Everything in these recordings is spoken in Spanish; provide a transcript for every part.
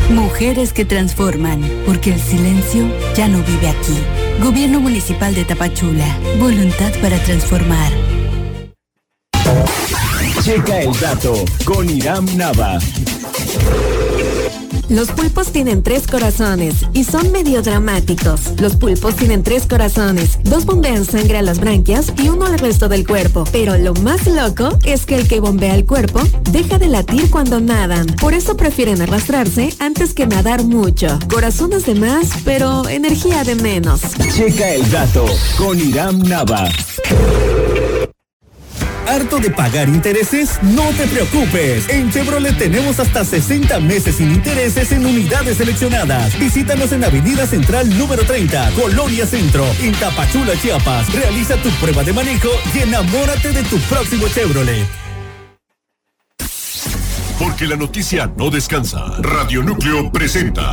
Mujeres que transforman, porque el silencio ya no vive aquí. Gobierno Municipal de Tapachula. Voluntad para transformar. Checa el dato con Iram Nava. Los pulpos tienen 3 corazones y son medio dramáticos. Los pulpos tienen 3 corazones, 2 bombean sangre a las branquias y 1 al resto del cuerpo. Pero lo más loco es que el que bombea el cuerpo deja de latir cuando nadan. Por eso prefieren arrastrarse antes que nadar mucho. Corazones de más, pero energía de menos. Checa el dato con Iram Nava. ¿Harto de pagar intereses? No te preocupes. En Chevrolet tenemos hasta 60 meses sin intereses en unidades seleccionadas. Visítanos en Avenida Central número 30, Colonia Centro, en Tapachula, Chiapas. Realiza tu prueba de manejo y enamórate de tu próximo Chevrolet. Porque la noticia no descansa. Radio Núcleo presenta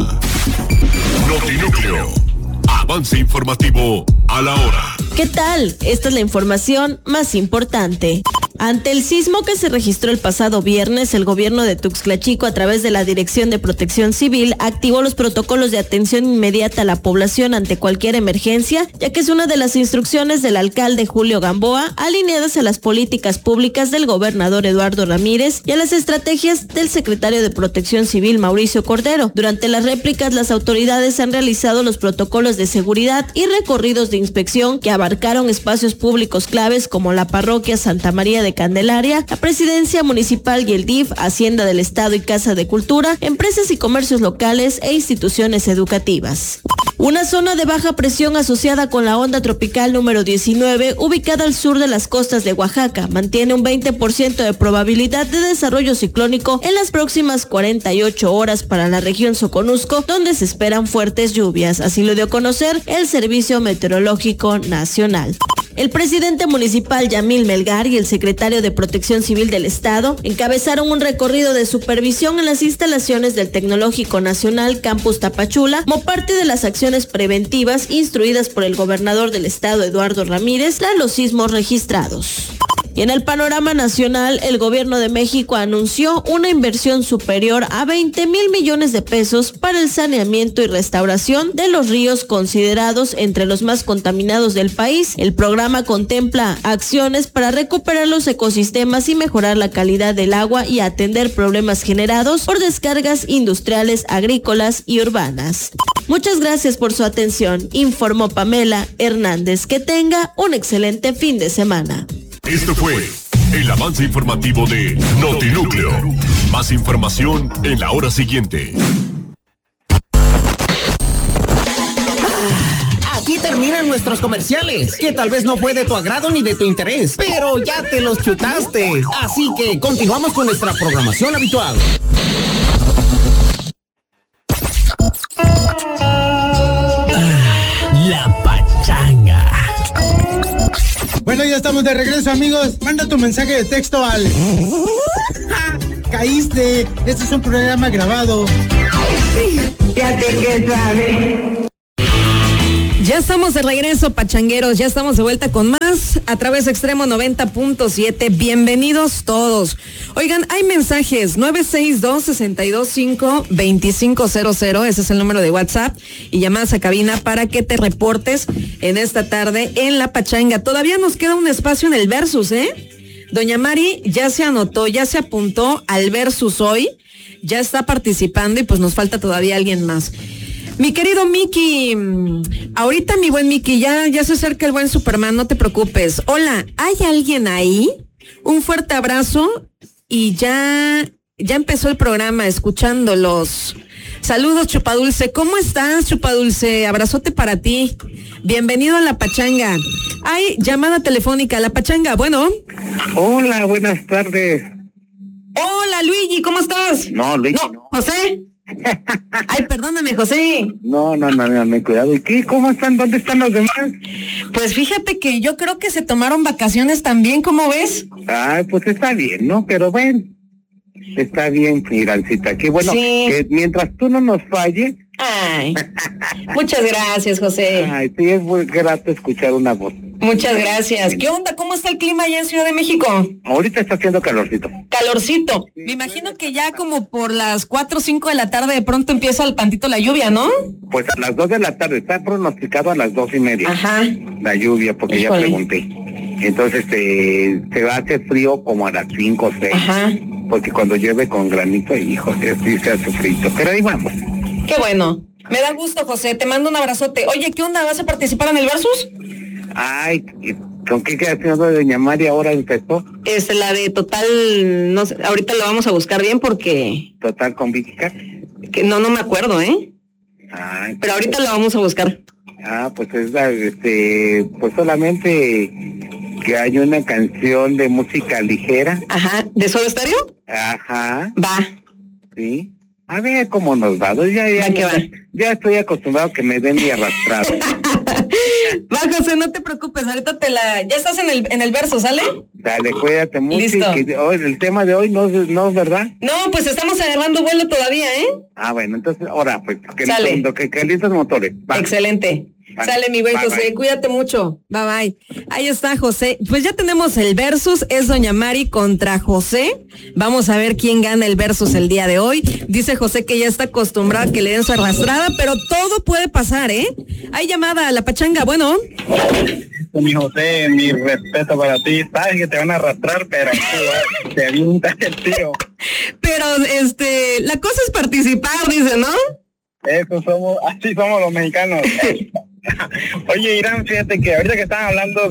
Notinúcleo. Avance informativo a la hora. ¿Qué tal? Esta es la información más importante. Ante el sismo que se registró el pasado viernes, el gobierno de Tuxtla Chico, a través de la Dirección de Protección Civil, activó los protocolos de atención inmediata a la población ante cualquier emergencia, ya que es una de las instrucciones del alcalde Julio Gamboa, alineadas a las políticas públicas del gobernador Eduardo Ramírez y a las estrategias del secretario de Protección Civil, Mauricio Cordero. Durante las réplicas, las autoridades han realizado los protocolos de seguridad y recorridos de inspección que abarcaron espacios públicos claves como la parroquia Santa María de Candelaria, la Presidencia Municipal y el DIF, Hacienda del Estado y Casa de Cultura, empresas y comercios locales e instituciones educativas. Una zona de baja presión asociada con la onda tropical número 19, ubicada al sur de las costas de Oaxaca, mantiene un 20% de probabilidad de desarrollo ciclónico en las próximas 48 horas para la región Soconusco, donde se esperan fuertes lluvias. Así lo dio a conocer el Servicio Meteorológico Nacional. El presidente municipal Yamil Melgar y el secretario de Protección Civil del Estado encabezaron un recorrido de supervisión en las instalaciones del Tecnológico Nacional Campus Tapachula como parte de las acciones preventivas instruidas por el gobernador del Estado, Eduardo Ramírez, tras los sismos registrados. Y en el panorama nacional, el gobierno de México anunció una inversión superior a 20,000 millones de pesos para el saneamiento y restauración de los ríos considerados entre los más contaminados del país. El programa contempla acciones para recuperar los ecosistemas y mejorar la calidad del agua y atender problemas generados por descargas industriales, agrícolas y urbanas. Muchas gracias por su atención, informó Pamela Hernández. Que tenga un excelente fin de semana. Esto fue el avance informativo de Notinúcleo. Más información en la hora siguiente. Aquí terminan nuestros comerciales, que tal vez no fue de tu agrado ni de tu interés, pero ya te los chutaste. Así que continuamos con nuestra programación habitual. La pachanga. Bueno, ya estamos de regreso, amigos. Manda tu mensaje de texto al... Caíste. Este es un programa grabado. Fíjate que sabe. Ya estamos de regreso, pachangueros, ya estamos de vuelta con más a través de Extremo 90.7. Bienvenidos todos. Oigan, hay mensajes 962-625-2500, ese es el número de WhatsApp, y llamadas a cabina para que te reportes en esta tarde en La Pachanga. Todavía nos queda un espacio en el Versus, Doña Mari ya se anotó, ya se apuntó al Versus hoy, ya está participando y pues nos falta todavía alguien más. Mi querido Miki, ahorita mi buen Miki, ya se acerca el buen Superman, no te preocupes. Hola, ¿hay alguien ahí? Un fuerte abrazo y ya empezó el programa escuchándolos. Saludos, Chupadulce. ¿Cómo estás, Chupadulce? Abrazote para ti. Bienvenido a La Pachanga. Hay llamada telefónica, La Pachanga, bueno. Hola, buenas tardes. Hola, Luigi, ¿cómo estás? No, Luigi, no. ¿José? Ay, perdóname, José. No, cuidado. ¿Y qué? ¿Cómo están? ¿Dónde están los demás? Pues fíjate que yo creo que se tomaron vacaciones también, ¿cómo ves? Ay, pues está bien, ¿no? Pero bueno, está bien, Mirancita. Qué bueno, sí. Que mientras tú no nos falles. Ay, muchas gracias, José. Ay, sí, es muy grato escuchar una voz Muchas gracias. ¿Qué onda? ¿Cómo está el clima allá en Ciudad de México? Ahorita está haciendo calorcito. Calorcito. Me imagino que ya como por las 4 o 5 de la tarde de pronto empieza el tantito la lluvia, ¿no? Pues a las 2 de la tarde, está pronosticado a las 2:30. Ajá. La lluvia, porque Híjole. ya pregunté. Entonces se va a hacer frío como a las 5 o 6. Ajá. Porque cuando llueve con granito, hijo, sí se hace frito. Pero ahí vamos. Qué bueno. Me da gusto, José. Te mando un abrazote. Oye, ¿qué onda? ¿Vas a participar en el Versus? Ay, ¿con qué canción de Doña Mari ahora empezó? Es la de Total, no sé, ahorita lo vamos a buscar bien porque... Total con Vicky Cat. Que no me acuerdo, ¿eh? Ay, pero ahorita lo vamos a buscar. Pues es la, pues solamente que hay una canción de música ligera. Ajá, ¿de Soda Stereo? Ajá. Va. Sí. A ver cómo nos va. Ya estoy acostumbrado a que me den mi arrastrado. Va, José, no te preocupes, ahorita ya estás en el verso, ¿sale? Dale, cuídate mucho. Listo. Y el tema de hoy no es verdad. No, pues estamos agarrando vuelo todavía, ¿eh? Bueno, entonces, ahora, pues, Sale. que calientes motores. Va. Excelente. Vale. Sale mi buen Bye, José, bye. Cuídate mucho. Bye bye. Ahí está José. Pues ya tenemos el versus, es Doña Mari contra José. Vamos a ver quién gana el versus el día de hoy. Dice José que ya está acostumbrado a que le den su arrastrada, pero todo puede pasar, ¿eh? Hay llamada a la pachanga, bueno. Mi José, mi respeto para ti. Sabes que te van a arrastrar, pero te avientas el tiro. Pero la cosa es participar, dice, ¿no? Así somos los mexicanos. Oye, Irán, fíjate que ahorita que estaban hablando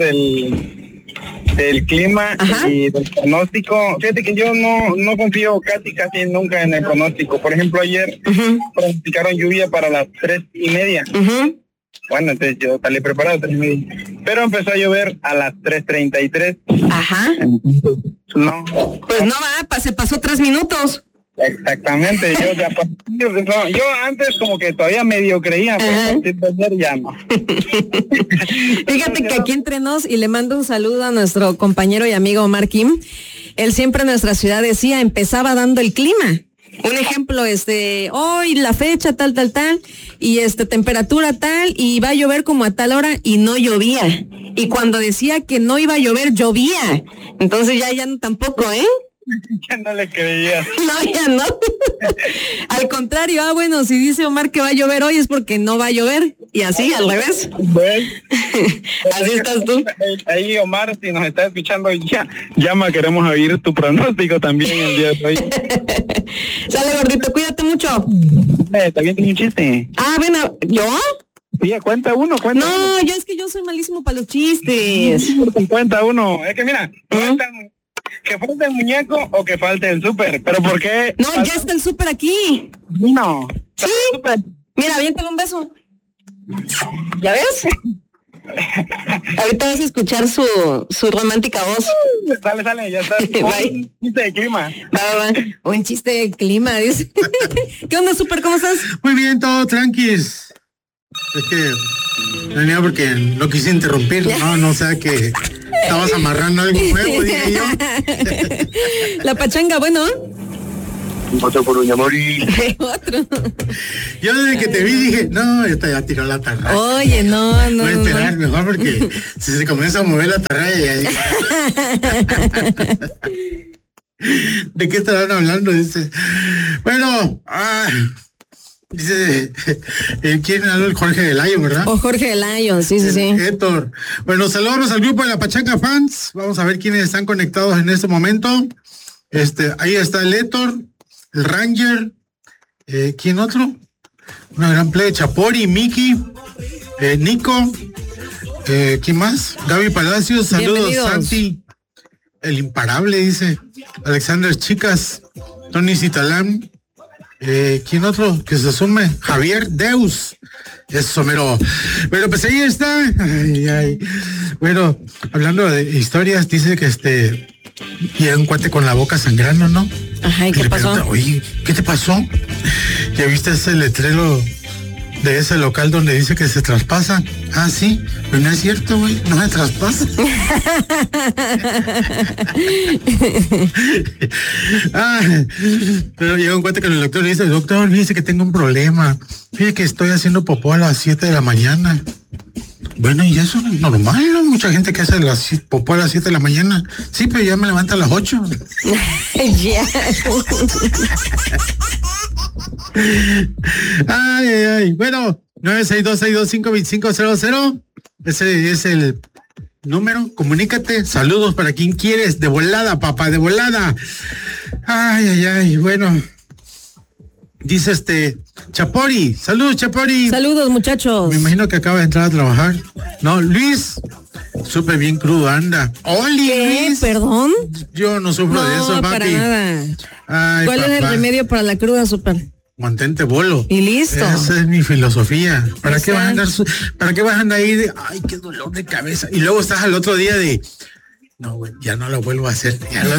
del clima y del pronóstico, fíjate que yo no confío casi nunca en el pronóstico. Por ejemplo, ayer pronosticaron lluvia para las 3:30. Bueno, entonces yo salí preparado 3:30. Pero empezó a llover a las 3:33. Ajá. No. Pues no va, se pasó 3 minutos. Exactamente, yo antes como que todavía medio creía, pero ayer ya no. Fíjate que aquí entre nos, y le mando un saludo a nuestro compañero y amigo Omar Kim, él siempre en nuestra ciudad decía, empezaba dando el clima. Un ejemplo, hoy la fecha tal, y temperatura tal, y va a llover como a tal hora, y no llovía. Y cuando decía que no iba a llover, llovía. Entonces ya no tampoco, ¿eh? Ya no le creía. No, ya no. Al contrario, bueno, si dice Omar que va a llover hoy es porque no va a llover. Y así, al revés. Bueno, así estás tú. Ahí, Omar, si nos está escuchando, llama, queremos oír tu pronóstico también el día de hoy. Sale, gordito, cuídate mucho. También tiene un chiste. Bueno, ¿yo? Sí, cuenta uno. No, es que yo soy malísimo para los chistes. Cuenta uno. Es que mira, que falte el muñeco o que falte el súper. ¿Pero por qué? No, ya está el súper aquí. No. Sí. Mira, aviéntale un beso. ¿Ya ves? Ahorita vas a escuchar su romántica voz. Sale, ya está. Un chiste de clima. Va. Un chiste de clima, dice. ¿Qué onda, súper? ¿Cómo estás? Muy bien, todo tranquis. Es que venía porque no quise interrumpir, no sea que estabas amarrando algo nuevo, dije yo. La pachanga, bueno. Otro por Doña Mari. Otro. Yo desde que te vi dije, no, esta ya tiró la tarraya. Oye, no. Voy a esperar mejor porque si se comienza a mover la tarraya ya. ¿De qué estarán hablando? Dice. Bueno, dice, ¿quién habló? El Jorge de Lion, ¿verdad? Jorge de Lion, sí. Héctor. Bueno, saludos al grupo de la Pachanga Fans. Vamos a ver quiénes están conectados en este momento. Ahí está el Héctor, el Ranger, ¿quién otro? Una gran play, Chapori, Miki, Nico, ¿quién más? Gaby Palacios, saludos, Santi, el imparable, dice, Alexander Chicas, Tony Citalán, ¿quién otro que se sume? Javier Deus, eso mero. Bueno, pues ahí está. Ay. Bueno, hablando de historias, dice que llega un cuate con la boca sangrando, ¿no? Ajá, ¿y qué pasó? Pregunta, oye, ¿qué te pasó? ¿Ya viste ese letrero de ese local donde dice que se traspasa? Ah, sí, pero no es cierto, güey, no se traspasa. Pero llega un cuate con el doctor y dice, doctor, fíjese que tengo un problema. Fíjese que estoy haciendo popó a las 7 de la mañana. Bueno, y eso es normal, ¿no? Mucha gente que hace popó a las 7 de la mañana. Sí, pero ya me levanta a las 8. Ya. Ay. Bueno, 962-625-2500. Ese es el número. Comunícate. Saludos para quien quieres. De volada, papá, de volada. Ay. Bueno. Dice Chapori. Saludos, Chapori. Saludos, muchachos. Me imagino que acaba de entrar a trabajar. No, Luis. Súper bien crudo, anda. ¡Oli, Luis! ¿Perdón? Yo no sufro de eso, papi. Para nada. Ay, ¿cuál papá. es el remedio para la cruda, Súper? Mantente bolo. Y listo. Esa es mi filosofía. ¿Para qué vas a andar ahí de, ay, qué dolor de cabeza? Y luego estás al otro día de, no, güey, ya no lo vuelvo a hacer.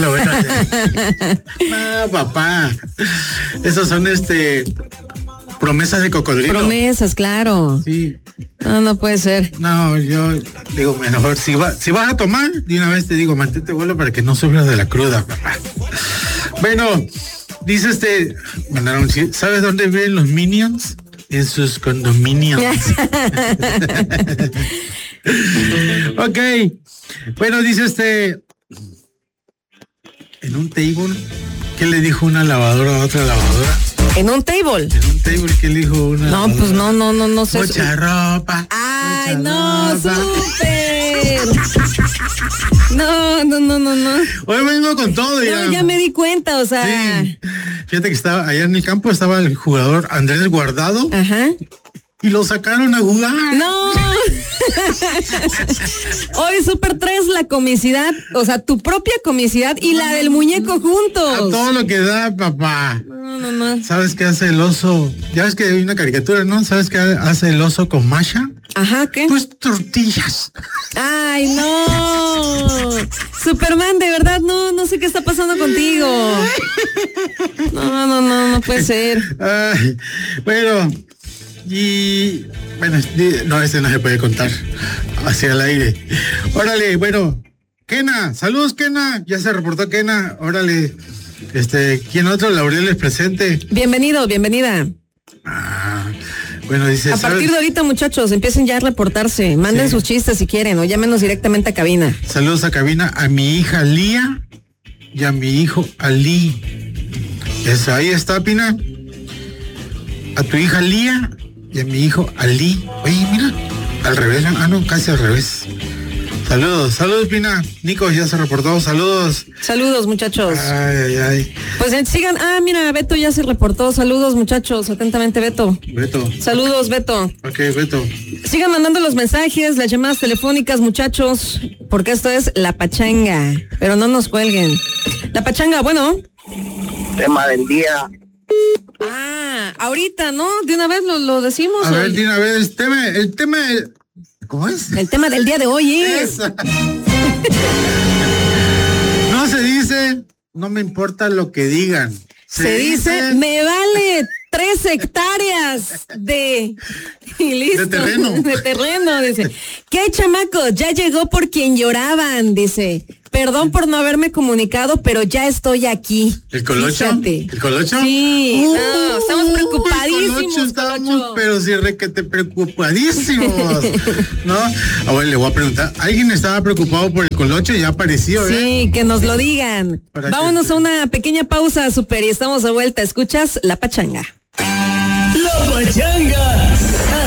No, papá. Esos son promesas de cocodrilo. Promesas, claro. Sí. No puede ser. No, yo digo, mejor, si vas a tomar, de una vez te digo, mantente bolo para que no sufras de la cruda, papá. Bueno, dice mandaron, ¿sabes dónde viven los Minions? En sus condominios. Ok. Bueno, dice en un table, ¿qué le dijo una lavadora a otra lavadora? ¿En un table? En un table, ¿qué le dijo una lavadora? No, pues no sé. Mucha ropa. Ay, mucha no, ropa. Súper. No. Hoy vengo con todo. No, ya me di cuenta, o sea. Sí. Fíjate que estaba allá en el campo, estaba el jugador Andrés Guardado. Ajá. Y lo sacaron a jugar. ¡No! Hoy Súper traes la comicidad, o sea, tu propia comicidad y la del muñeco juntos. A todo lo que da, papá. No. ¿Sabes qué hace el oso? Ya ves que hay una caricatura, ¿no? ¿Sabes qué hace el oso con Masha? Ajá, ¿qué? Pues tortillas. ¡Ay, no! Superman, de verdad, no sé qué está pasando contigo. No puede ser. Ay, bueno... Y bueno, no, ese no se puede contar hacia el aire. Órale, bueno, Kena, saludos Kena, ya se reportó Kena, órale, ¿quién otro? Laurel es presente. Bienvenido, bienvenida. Bueno, dice. A partir de ahorita, muchachos, empiecen ya a reportarse, manden sus chistes si quieren, o llámenos directamente a cabina. Saludos a cabina, a mi hija Lía y a mi hijo Ali. Ahí está, Pina. A tu hija Lía y a mi hijo Ali. Oye, mira, al revés, no, casi al revés. Saludos, Pina. Nico ya se reportó, saludos. Saludos, muchachos. Ay. Pues sigan, mira, Beto ya se reportó, saludos, muchachos, atentamente, Beto. Saludos, Beto. Ok, Beto. Sigan mandando los mensajes, las llamadas telefónicas, muchachos, porque esto es La Pachanga, pero no nos cuelguen. La Pachanga, bueno. Tema del día. Ahorita, ¿no? De una vez lo decimos. A ver, de una vez, el tema, ¿cómo es? El tema del día de hoy es... No se dice, no me importa lo que digan. Se dice, me vale 3 hectáreas de... Y listo. De terreno, dice. ¿Qué, chamacos? Ya llegó por quien lloraban, dice. Perdón por no haberme comunicado, pero ya estoy aquí. ¿El Colocho? Fíjate. ¿El Colocho? Sí, no, estamos preocupadísimos. Estamos, pero sí requete preocupadísimos. ¿No? Ahora le voy a preguntar, ¿alguien estaba preocupado por el Colocho? Ya apareció, Sí, que nos lo digan. Vámonos a una pequeña pausa, Súper, y estamos de vuelta. ¿Escuchas? La Pachanga. La Pachanga